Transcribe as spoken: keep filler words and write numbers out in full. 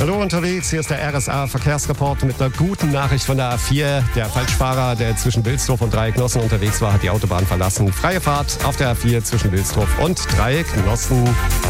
Hallo unterwegs, hier ist der R S A-Verkehrsreport mit einer guten Nachricht von der A vier. Der Falschfahrer, der zwischen Wilsdorf und Dreiecknossen unterwegs war, hat die Autobahn verlassen. Freie Fahrt auf der A vier zwischen Wilsdorf und Dreiecknossen.